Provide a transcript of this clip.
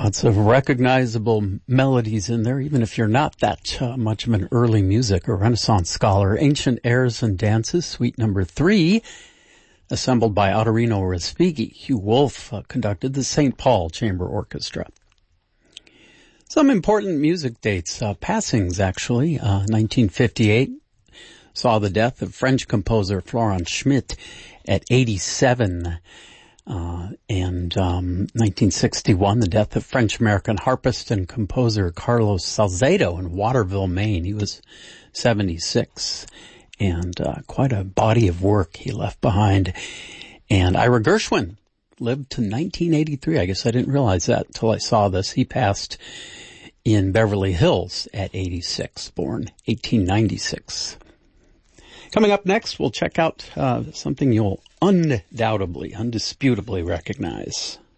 Lots of recognizable melodies in there, even if you're not that much of an early music or Renaissance scholar. Ancient Airs and Dances, Suite Number 3, assembled by Ottorino Respighi. Hugh Wolf conducted the St. Paul Chamber Orchestra. Some important music dates, passings actually. 1958 saw the death of French composer Florent Schmitt at 87. And 1961, the death of French-American harpist and composer Carlos Salcedo in Waterville, Maine. He was 76, and quite a body of work he left behind. And Ira Gershwin lived to 1983. I guess I didn't realize that until I saw this. He passed in Beverly Hills at 86, born 1896. Coming up next, we'll check out something you'll undisputably recognize.